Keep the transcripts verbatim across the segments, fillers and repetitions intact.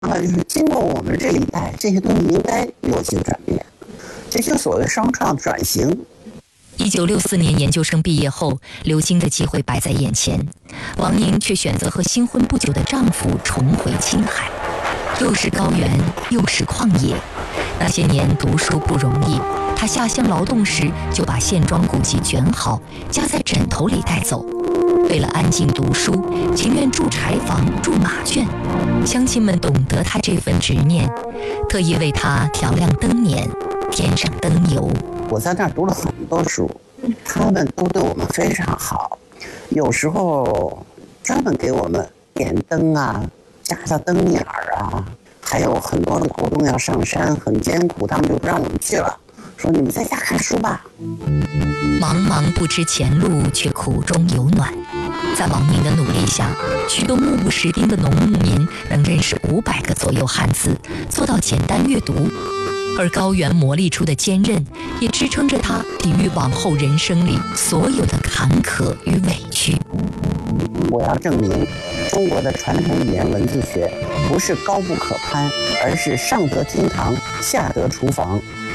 啊，就是经过我们这一代，这些东西应该有些转变，这就所谓商创转型。 一九六四年研究生毕业后，留京的机会摆在眼前，王宁却选择和新婚不久的丈夫重回青海。又是高原，又是旷野，那些年读书不容易。她下乡劳动时，就把线装古籍卷好，夹在枕头里带走。为了安静读书，情愿住柴房、住马圈。乡亲们懂得她这份执念，特意为她调亮灯年，添上灯油。 我在那儿读了很多书，他们都对我们非常好，有时候专门给我们点灯啊，加上灯眼儿啊，还有很多的活动要上山，很艰苦，他们就不让我们去了，说你们在家看书吧。 茫茫不知前路，却苦中有暖。在王宁的努力下，许多目不识丁的农牧民能认识五百个左右汉字，做到简单阅读。而高原磨砺出的坚韧，也支撑着他抵御往后人生里所有的坎坷与委屈。 我要证明，中国的传统语言文字学不是高不可攀，而是上得厅堂，下得厨房。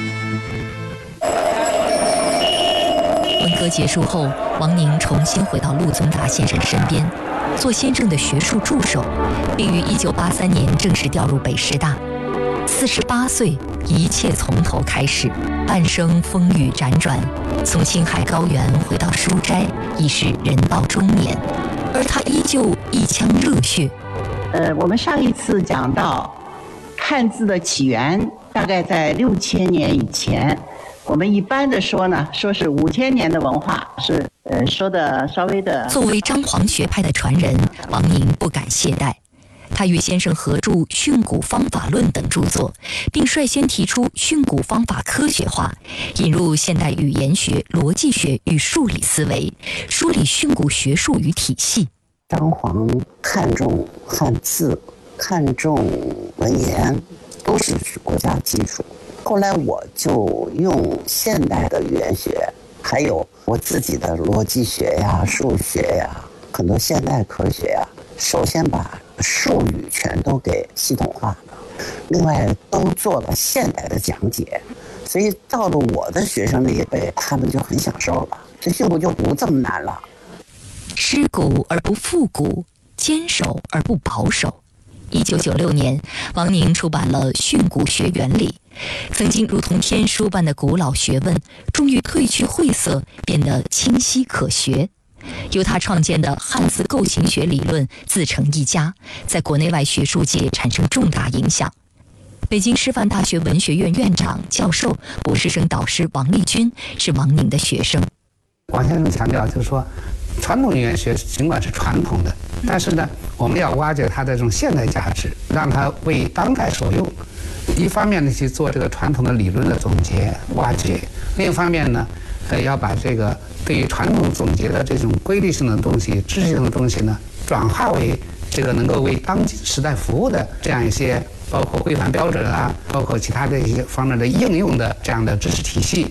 文革结束后，王宁重新回到陆宗达先生身边，做先生的学术助手，并于一九八三年正式调入北师大。四十八岁，一切从头开始，半生风雨辗转，从青海高原回到书斋，已是人到中年，而他依旧一腔热血。 呃，我们上一次讲到汉字的起源，大概在六千年以前。我们一般的说呢，说是五千年的文化，是呃说的稍微的。 作为张黄学派的传人，王宁不敢懈怠。他与先生合著《训诂方法论》等著作，并率先提出训诂方法科学化，引入现代语言学、逻辑学与数理思维，梳理训诂学术与体系。 张黄看重汉字，看重文言，都是国家基础。后来我就用现代的语言学，还有我自己的逻辑学呀、数学呀，很多现代科学呀，首先把术语全都给系统化了，另外都做了现代的讲解，所以到了我的学生那一辈，他们就很享受了，这训诂就不这么难了。 尸骨而不复古，坚守而不保守。一九九六年，王宁出版了《训诂学原理》，曾经如同天书般的古老学问，终于褪去晦涩，变得清晰可学。由他创建的汉字构形学理论自成一家，在国内外学术界产生重大影响。北京师范大学文学院院长、教授、博士生导师王立军是王宁的学生。 王先生强调，就是说，传统语言学尽管是传统的，但是呢，我们要挖掘它的这种现代价值，让它为当代所用。一方面呢，去做这个传统的理论的总结、挖掘；另一方面呢，呃，要把这个对于传统总结的这种规律性的东西、知识性的东西呢，转化为这个能够为当今时代服务的这样一些，包括规范标准啊，包括其他的一些方面的应用的这样的知识体系。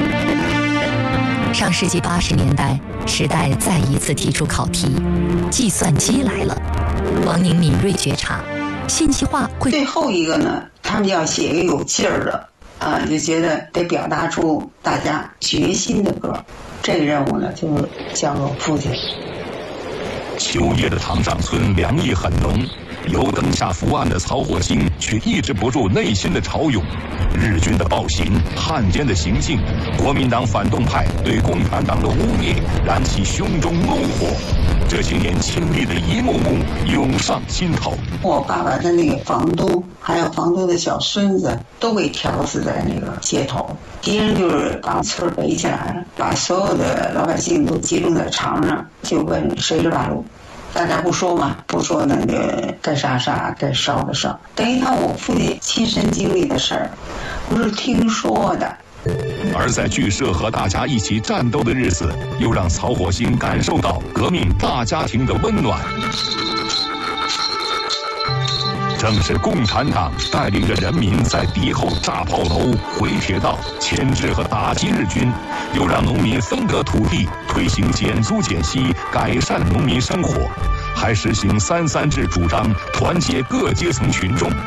上世纪八十年代，时代再一次提出考题，计算机来了。王宁敏锐觉察，信息化会。 最后一个呢，他们要写一个有劲儿的，啊，就觉得得表达出大家决心的歌。这个任务呢，就是交给我父亲。 秋夜的唐上村凉意很浓，油灯下伏案的曹火星却抑制不住内心的潮涌。日军的暴行、汉奸的行径、国民党反动派对共产党的污蔑，燃起胸中怒火。这些年经历的一幕幕涌上心头。 我爸爸的那个房东，还有房东的小孙子，都被挑死在那个街头。敌人就是把村围起来了，把所有的老百姓都集中在场上，就问谁是八路。大家不说嘛，不说那个该杀杀，该烧的烧。等于他我父亲亲身经历的事儿，不是听说的。 而在剧社和大家一起战斗的日子，又让曹火星感受到革命大家庭的温暖。正是共产党带领着人民在敌后炸炮楼、毁铁道牵制和打击日军，又让农民分割土地，推行减租减息，改善农民生活， 还实行三三制主张，团结各阶层群众。